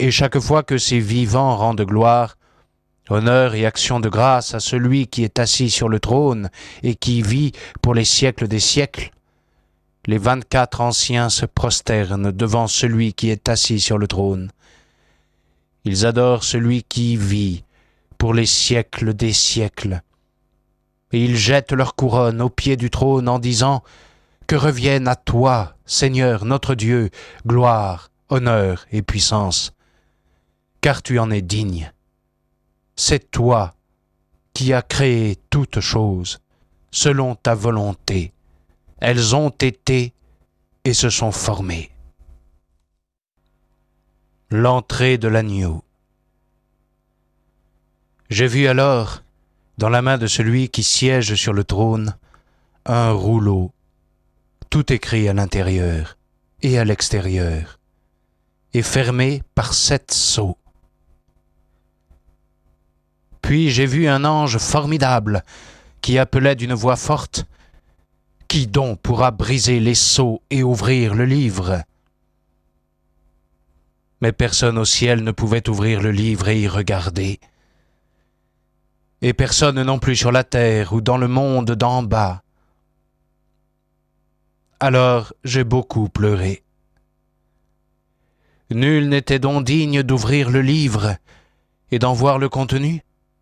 Et chaque fois que ces vivants rendent gloire, honneur et action de grâce à celui qui est assis sur le trône et qui vit pour les siècles des siècles, les 24 anciens se prosternent devant celui qui est assis sur le trône. Ils adorent celui qui vit pour les siècles des siècles. Et ils jettent leur couronne au pied du trône en disant « Que revienne à toi, Seigneur notre Dieu, gloire, honneur et puissance, car tu en es digne. C'est toi qui as créé toutes choses, selon ta volonté. Elles ont été et se sont formées. » L'entrée de l'agneau. J'ai vu alors, dans la main de celui qui siège sur le trône, un rouleau, tout écrit à l'intérieur et à l'extérieur, et fermé par 7 sceaux. Puis j'ai vu un ange formidable qui appelait d'une voix forte « Qui donc pourra briser les sceaux et ouvrir le livre ?» Mais personne au ciel ne pouvait ouvrir le livre et y regarder. Et personne non plus sur la terre ou dans le monde d'en bas. Alors j'ai beaucoup pleuré. Nul n'était donc digne d'ouvrir le livre et d'en voir le contenu.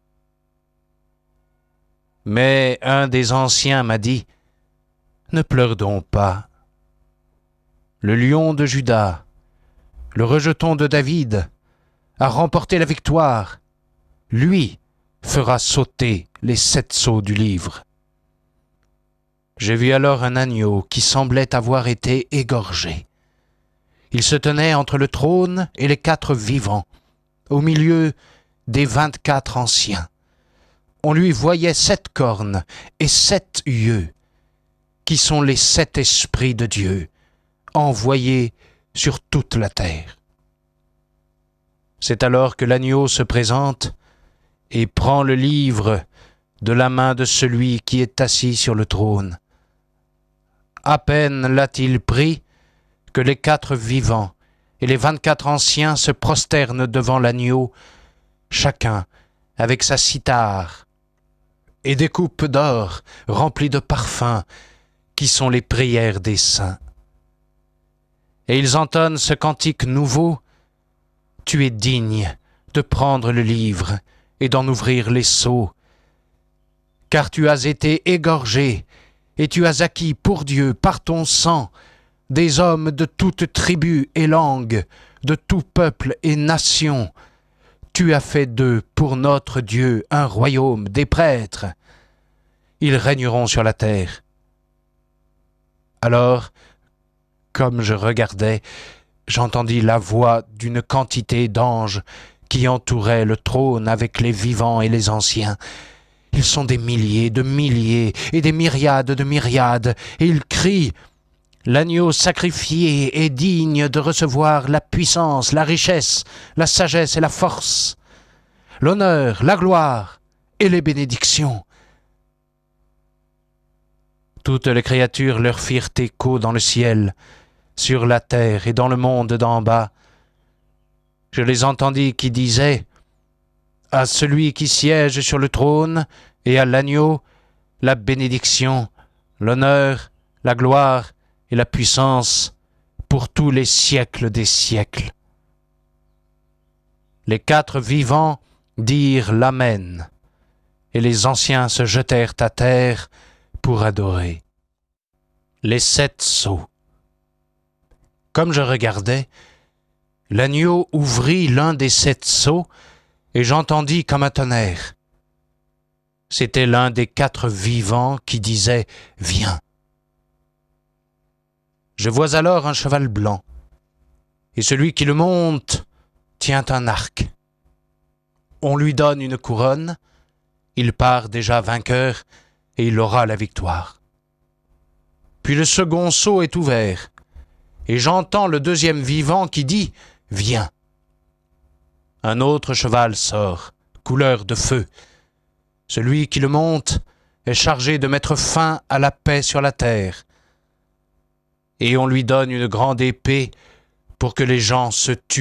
Mais un des anciens m'a dit « Ne pleure donc pas. Le lion de Juda, le rejeton de David, a remporté la victoire. Lui fera sauter les 7 sceaux du livre. » J'ai vu alors un agneau qui semblait avoir été égorgé. Il se tenait entre le trône et les 4 vivants, au milieu des 24 anciens. On lui voyait 7 cornes et 7 yeux, qui sont les 7 esprits de Dieu, envoyés sur toute la terre. C'est alors que l'agneau se présente et prend le livre de la main de celui qui est assis sur le trône. À peine l'a-t-il pris que les 4 vivants et les 24 anciens se prosternent devant l'agneau, chacun avec sa cithare et des coupes d'or remplies de parfums qui sont les prières des saints. Et ils entonnent ce cantique nouveau « Tu es digne de prendre le livre et d'en ouvrir les sceaux, car tu as été égorgé et tu as acquis pour Dieu par ton sang des hommes de toute tribu et langue, de tout peuple et nation. Tu as fait d'eux pour notre Dieu un royaume, des prêtres. Ils régneront sur la terre. » Alors, comme je regardais, j'entendis la voix d'une quantité d'anges qui entouraient le trône avec les vivants et les anciens. Ils sont des milliers et des myriades de myriades, et ils crient « L'agneau sacrifié est digne de recevoir la puissance, la richesse, la sagesse et la force, l'honneur, la gloire et les bénédictions. » Toutes les créatures leur firent écho dans le ciel, sur la terre et dans le monde d'en bas. Je les entendis qui disaient « À celui qui siège sur le trône et à l'agneau, la bénédiction, l'honneur, la gloire et la puissance pour tous les siècles des siècles. » Les 4 vivants dirent l'Amen, et les anciens se jetèrent à terre pour adorer. Les 7 sceaux. Comme je regardais, l'agneau ouvrit l'un des 7 sceaux, et j'entendis comme un tonnerre. C'était l'un des 4 vivants qui disait « Viens !» Je vois alors un cheval blanc, et celui qui le monte tient un arc. On lui donne une couronne, il part déjà vainqueur, et il aura la victoire. Puis le second sceau est ouvert, et j'entends le 2e vivant qui dit « Viens !» Un autre cheval sort, couleur de feu. Celui qui le monte est chargé de mettre fin à la paix sur la terre. Et on lui donne une grande épée pour que les gens se tuent